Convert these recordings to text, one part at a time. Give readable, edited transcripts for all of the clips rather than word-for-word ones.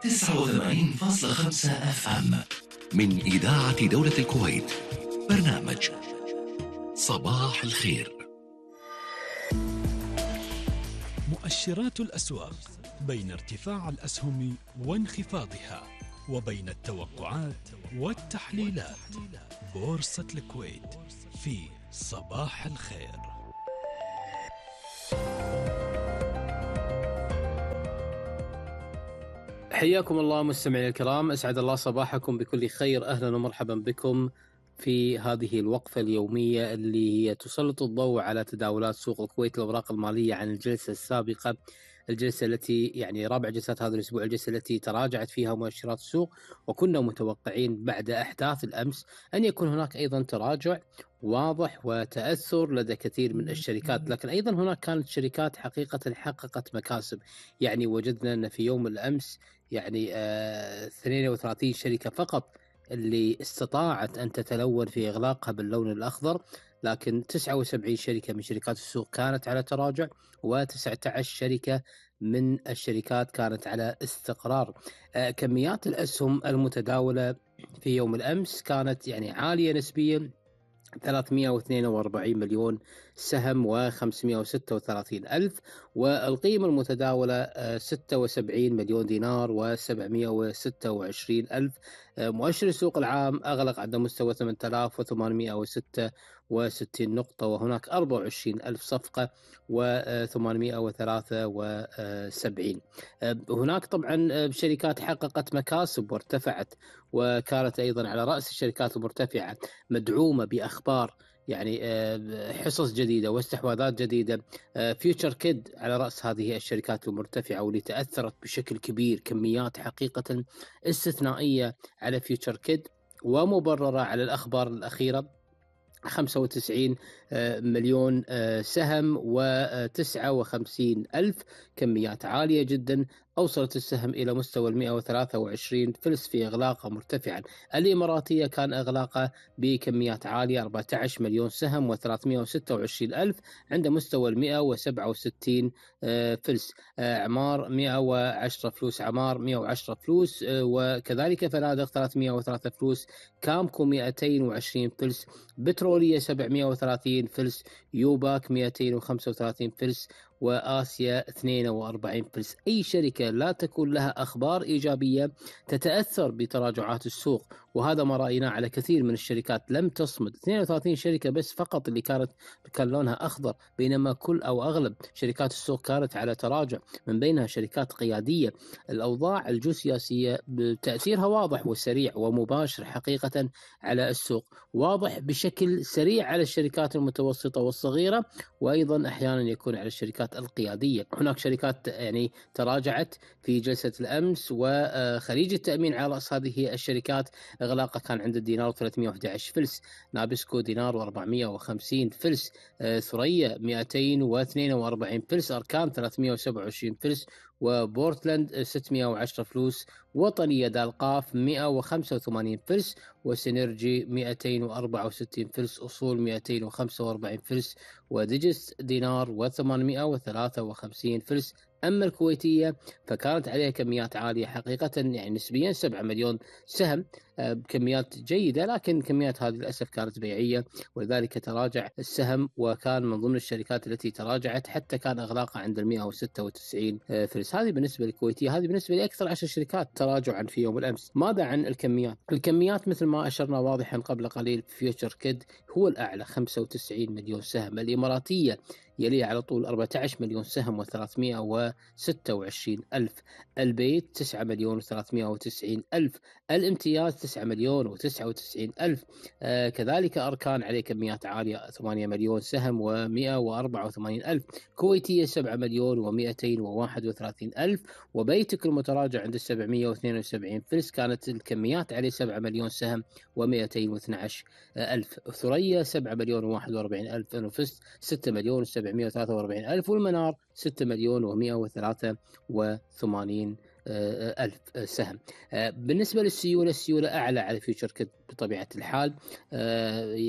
89.5 FM من إذاعة دولة الكويت. برنامج صباح الخير. مؤشرات الأسواق بين ارتفاع الأسهم وانخفاضها وبين التوقعات والتحليلات. بورصة الكويت في صباح الخير. حياكم الله مستمعينا الكرام، أسعد الله صباحكم بكل خير. أهلا ومرحبا بكم في هذه الوقفة اليومية اللي هي تسلط الضوء على تداولات سوق الكويت الأوراق المالية عن الجلسة السابقة، الجلسة التي رابع جلسات هذا الأسبوع، الجلسة التي تراجعت فيها مؤشرات السوق، وكنا متوقعين بعد أحداث الأمس أن يكون هناك أيضا تراجع واضح وتأثر لدى كثير من الشركات، لكن أيضا هناك كانت شركات حقيقة حققت مكاسب. وجدنا أن في يوم الأمس 32 شركة فقط اللي استطاعت أن تتلون في إغلاقها باللون الأخضر، لكن 79 شركة من شركات السوق كانت على تراجع، و19 شركة من الشركات كانت على استقرار. كميات الأسهم المتداولة في يوم الأمس كانت عالية نسبيا، 342 مليون سهم و536 ألف، والقيمة المتداولة 76 مليون دينار و726 ألف. مؤشر السوق العام أغلق عند مستوى 8866 نقطة، وهناك 24 ألف صفقة و873. هناك طبعا شركات حققت مكاسب وارتفعت، وكانت أيضا على رأس الشركات المرتفعة مدعومة بأخبار حصص جديدة واستحواذات جديدة. فيوتشر كيد على رأس هذه الشركات المرتفعة، واللي تأثرت بشكل كبير، كميات حقيقة استثنائية على فيوتشر كيد ومبررة على الأخبار الأخيرة. 95 مليون سهم و59 ألف، كميات عالية جدا. أوصلت السهم إلى مستوى 123 فلس في إغلاقه مرتفعا. الإماراتية كان إغلاقه بكميات عالية، 14 مليون سهم و326 ألف عند مستوى 167 فلس. عمار 110 فلوس، عمار 110 فلوس، وكذلك فنادق 303 فلوس، كامكو 220 فلس، بترولية 730 فلس، يوباك 235 فلس، وآسيا 42 فلس. أي شركة لا تكون لها أخبار إيجابية تتأثر بتراجعات السوق، وهذا ما رأينا على كثير من الشركات لم تصمد. 32 شركة بس فقط اللي كان لونها أخضر، بينما كل أو أغلب شركات السوق كانت على تراجع، من بينها شركات قيادية. الأوضاع الجيوسياسية بتأثيرها واضح وسريع ومباشر حقيقة على السوق، واضح بشكل سريع على الشركات المتوسطة والصغيرة، وأيضا أحيانا يكون على الشركات القيادية. هناك شركات تراجعت في جلسة الأمس، وخليج التأمين على رأس هذه الشركات إغلاقه كان عند الدينار 311 فلس، نابسكو دينار و450 فلس، ثريا 242 فلس، أركان 327 فلس، وبورتلاند 610 فلوس، وطنية دالقاف 185 فلس، وسينرجي 264 فلس، أصول 245 فلس، وديجس دينار و853 فلس. أما الكويتية فكانت عليها كميات عالية حقيقة، نسبيا 7 مليون سهم، بكميات جيدة، لكن كميات هذه للأسف كانت بيعية، ولذلك تراجع السهم، وكان من ضمن الشركات التي تراجعت حتى كان إغلاقها عند 196 فلس. هذه بالنسبة للكويتية. هذه بالنسبة لأكثر 10 شركات تراجعا في يوم الأمس. ماذا عن الكميات؟ الكميات مثل ما أشرنا واضحا قبل قليل، فيوتشر كيد هو الأعلى 95 مليون سهم، الإماراتية يلي على طول 14 مليون سهم و326 ألف، البيت 9 مليون و390 ألف، الامتياز 9 مليون و99 ألف، كذلك أركان عليه كميات عالية 8 مليون سهم و184 ألف، كويتية 7 مليون و231 ألف، وبيتك المتراجع عند 772 فلس، كانت الكميات عليه 7 مليون سهم و212 ألف، ثريا 7 مليون و41 ألف، نفس 6 مليون و743 ألف، والمنار 6 مليون و183 ألف سهم. بالنسبة للسيولة، السيولة أعلى على فيوتشر كيد بطبيعة الحال،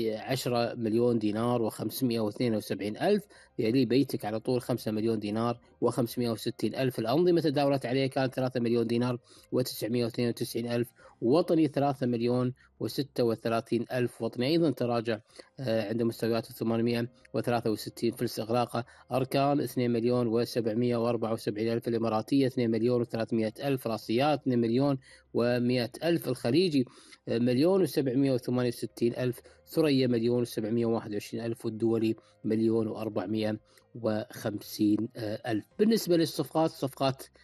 10 مليون دينار و572 ألف، يلي بيتك على طول 5 مليون دينار و560 ألف. الأنظمة تداولت عليه كانت 3 مليون دينار و992 ألف. وطني 3 مليون و36 ألف وطني أيضا تراجع عند مستويات 863 فلس إغلاقه. أركان 2 مليون و774 ألف. الإماراتية 2 مليون و300 ألف. راسيات 2 مليون و100 ألف. الخليجي مليون و768 ألف. ثريا مليون و721 ألف. والدولي مليون و450 ألف. بالنسبة للصفقات، صفقات